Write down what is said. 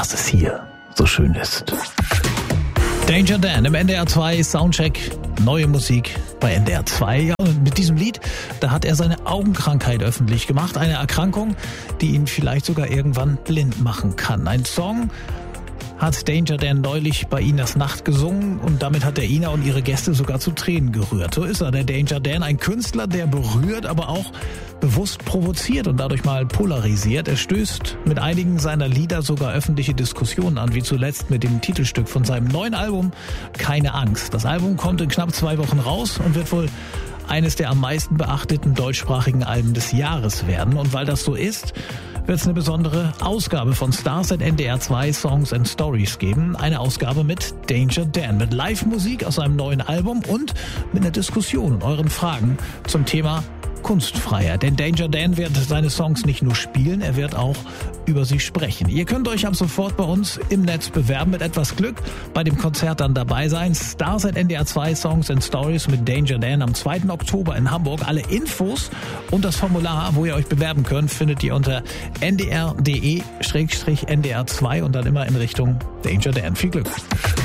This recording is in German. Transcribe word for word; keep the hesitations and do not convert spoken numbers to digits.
dass es hier so schön ist. Danger Dan im N D R zwei Soundcheck, neue Musik bei N D R zwei. Ja, und mit diesem Lied, da hat er seine Augenkrankheit öffentlich gemacht. Eine Erkrankung, die ihn vielleicht sogar irgendwann blind machen kann. Ein Song hat Danger Dan neulich bei Inas Nacht gesungen und damit hat er Ina und ihre Gäste sogar zu Tränen gerührt. So ist er, der Danger Dan, ein Künstler, der berührt, aber auch bewusst provoziert und dadurch mal polarisiert. Er stößt mit einigen seiner Lieder sogar öffentliche Diskussionen an, wie zuletzt mit dem Titelstück von seinem neuen Album Keine Angst. Das Album kommt in knapp zwei Wochen raus und wird wohl eines der am meisten beachteten deutschsprachigen Alben des Jahres werden. Und weil das so ist, wird es eine besondere Ausgabe von Stars at N D R zwei Songs and Stories geben. Eine Ausgabe mit Danger Dan, mit Live-Musik aus seinem neuen Album und mit einer Diskussion und euren Fragen zum Thema Kunstfreiheit. Denn Danger Dan wird seine Songs nicht nur spielen, er wird auch über sie sprechen. Ihr könnt euch ab sofort bei uns im Netz bewerben, mit etwas Glück bei dem Konzert dann dabei sein. Stars at N D R zwei Songs and Stories mit Danger Dan am zweiten Oktober in Hamburg. Alle Infos und das Formular, wo ihr euch bewerben könnt, findet ihr unter n d r punkt d e slash n d r zwei und dann immer in Richtung Danger Dan. Viel Glück!